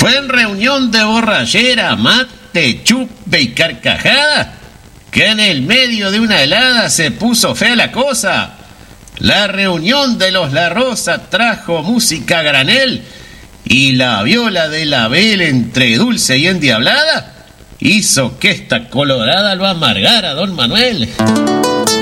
Fue en reunión de borrachera, mate, chupe y carcajada que en el medio de una helada se puso fea la cosa. La reunión de los La Rosa trajo música a granel y la viola de la vela entre dulce y endiablada hizo que esta colorada lo amargara, don Manuel.